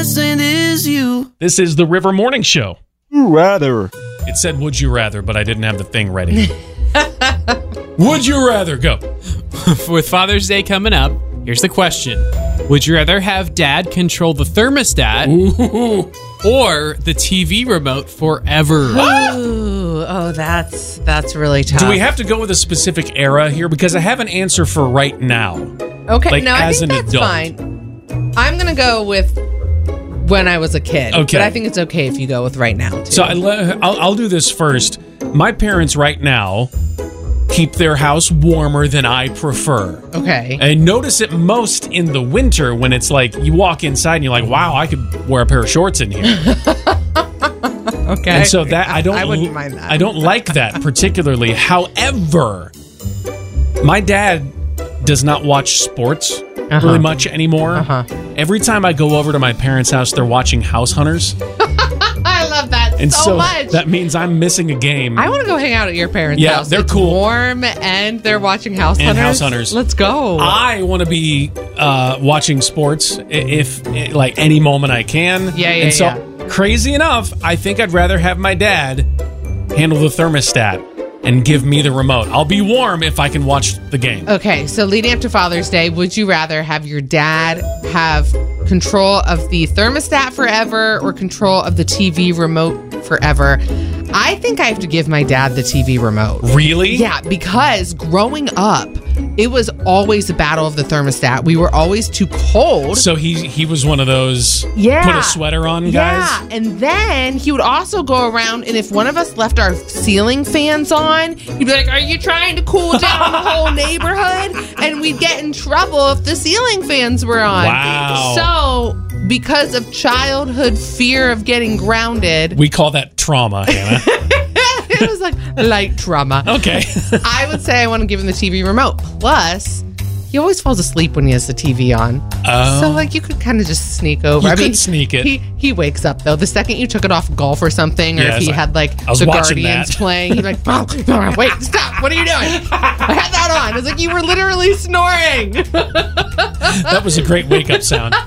innocent is you. This is the River Morning Show. Rather. It said, would you rather, but I didn't have the thing ready. Would you rather? Go. With Father's Day coming up, here's the question. Would you rather have Dad control the thermostat or the TV remote forever? Ooh, that's really tough. Do we have to go with a specific era here? Because I have an answer for right now. Okay, like, no, I as think an that's adult. fine. I'm going to go with when I was a kid. Okay. But I think it's okay if you go with right now, too. So I'll do this first. My parents right now keep their house warmer than I prefer. Okay. I notice it most in the winter when it's like you walk inside and you're like, wow, I could wear a pair of shorts in here. Okay. And so that I wouldn't mind that. I don't like that particularly. However, my dad does not watch sports really much anymore. Every time I go over to my parents' house, they're watching House Hunters. I love that And so so much. that means I'm missing a game. I want to go hang out at your parents' Yeah, house. they're It's cool. warm and they're watching House And Hunters. House Hunters. Let's go. I want to be watching sports if like any moment I can. Yeah, And so crazy enough, I think I'd rather have my dad handle the thermostat and give me the remote. I'll be warm if I can watch the game. Okay, so leading up to Father's Day, would you rather have your dad have control of the thermostat forever or control of the TV remote forever? I think I have to give my dad the TV remote. Really? Yeah, because growing up, it was always a battle of the thermostat. We were always too cold. So he was one of those Yeah. put a sweater on guys? Yeah, and then he would also go around, and if one of us left our ceiling fans on, he'd be like, are you trying to cool down the whole neighborhood? And we'd get in trouble if the ceiling fans were on. Wow. So, because of childhood fear of getting grounded, We call that trauma, Hannah. it was like light trauma. Okay. I would say I want to give him the TV remote. Plus, he always falls asleep when he has the TV on. So, like, you could kind of just sneak over. You could sneak it. He wakes up, though. The second you took it off golf or something, or Yeah, if it's he like, had, like, I was the watching Guardians that. playing, he'd be like, oh, wait, stop. What are you doing? I had that on. It was like you were literally snoring. That was a great wake-up sound.